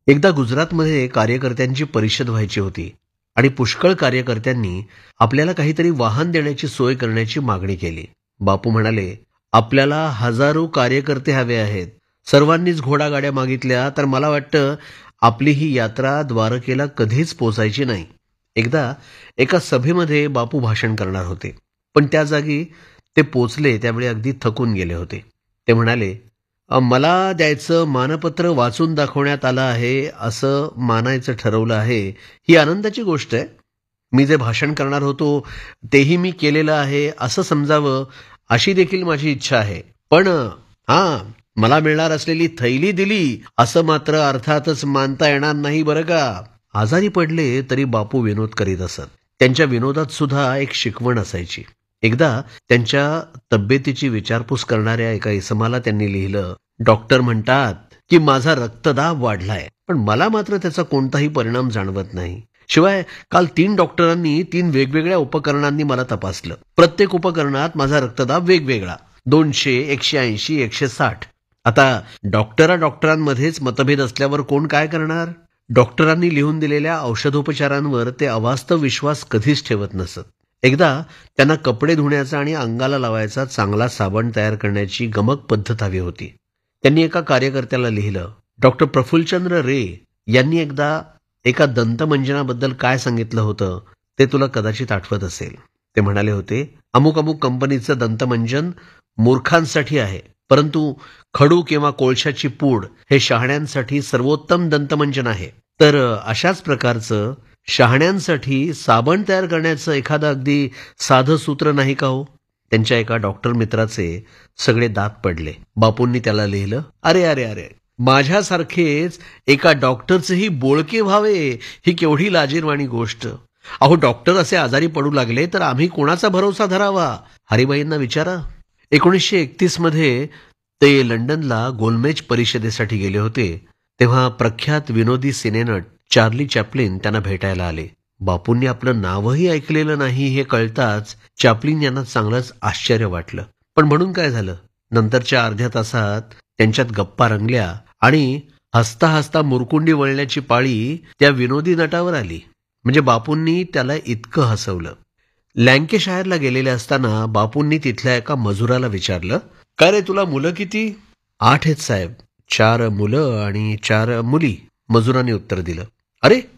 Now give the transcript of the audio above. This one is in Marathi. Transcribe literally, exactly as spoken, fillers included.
एकदा गुजरातमध्ये कार्यकर्त्यांची परिषद व्हायची होती आणि पुष्कळ कार्यकर्त्यांनी आपल्याला काहीतरी वाहन देण्याची सोय करण्याची मागणी केली. बापू म्हणाले, आपल्याला हजारो कार्यकर्ते हवे आहेत. सर्वांनीच घोडागाड्या मागितल्या तर मला वाटतं आपली ही यात्रा द्वारकेला कधीच पोचायची नाही. एकदा एका सभेमध्ये बापू भाषण करणार होते, पण त्या जागी ते पोचले त्यावेळी अगदी थकून गेले होते. ते म्हणाले, "अ, मला द्यायचं मानपत्र वाचून दाखवण्यात आलं आहे असं मानायचं ठरवलं आहे, ही आनंदाची गोष्ट आहे. मी जे भाषण करणार होतो तेही मी केलेलं आहे असं समजावं अशी देखील माझी इच्छा आहे. पण हां, मला मिळणार असलेली थैली दिली असं मात्र अर्थातच मानता येणार नाही बरं का." आजारी पडले तरी बापू विनोद करीत असत. त्यांच्या विनोदात सुद्धा एक शिकवण असायची. एकदा त्यांच्या तब्येतीची विचारपूस करणाऱ्या एका इसमाला त्यांनी लिहिलं, "डॉक्टर म्हणतात की माझा रक्तदाब वाढलाय, पण मला मात्र त्याचा कोणताही परिणाम जाणवत नाही. शिवाय काल तीन डॉक्टरांनी तीन वेगवेगळ्या उपकरणांनी मला तपासलं. प्रत्येक उपकरणात माझा रक्तदाब वेगवेगळा, दोनशे, एकशे ऐंशी, एकशे साठ. आता डॉक्टरा डॉक्टरांमध्येच मतभेद असल्यावर कोण काय करणार?" डॉक्टरांनी लिहून दिलेल्या औषधोपचारांवर ते अवास्तव विश्वास कधीच ठेवत नसत. एकदा त्यांना कपडे धुण्याचा आणि अंगाला लावायचा चांगला साबण तयार करण्याची गमक पद्धत हवी होती. त्यांनी एका कार्यकर्त्याला लिहिलं, "डॉक्टर प्रफुल्लचंद्र रे यांनी एकदा एका दंतमंजनाबद्दल काय सांगितलं होतं ते तुला कदाचित आठवत असेल. ते म्हणाले होते, अमुक अमुक कंपनीचं दंतमंजन मूर्खांसाठी आहे, परंतु खडू किंवा कोळशाची पूड हे शहाण्यांसाठी सर्वोत्तम दंतमंजन आहे. तर अशाच प्रकारचं शहाण्यांसाठी साबण तयार करण्याचं एखादं अगदी साधं सूत्र नाही का हो?" त्यांच्या एका डॉक्टर मित्राचे सगळे दात पडले. बापूंनी त्याला लिहिलं, "अरे अरे अरे माझ्यासारखेच एका डॉक्टरचेही बोळके व्हावे ही केवढी लाजिरवाणी गोष्ट. अहो, डॉक्टर असे आजारी पडू लागले तर आम्ही कोणाचा भरोसा धरावा? हरिबाईंना विचारा." एकोणीसशे एकतीस मध्ये ते लंडनला गोलमेज परिषदेसाठी गेले होते. तेव्हा प्रख्यात विनोदी सिनेनट चार्ली चॅप्लिन त्यांना भेटायला आले. बापूंनी आपलं नावही ऐकलेलं नाही हे कळताच चॅप्लिन यांना चांगलंच आश्चर्य वाटलं. पण म्हणून काय झालं, नंतरच्या अर्ध्या तासात त्यांच्यात गप्पा रंगल्या आणि हसता हसता मुरकुंडी वळण्याची पाळी त्या विनोदी नटावर आली. म्हणजे बापूंनी त्याला इतकं हसवलं. लँकेशायरला गेलेले असताना बापूंनी तिथल्या एका मजुराला विचारलं, "काय रे, तुला मुलं किती?" "आठ आहेत साहेब, चार मुलं आणि चार मुली," मजुराने उत्तर दिलं. "अरे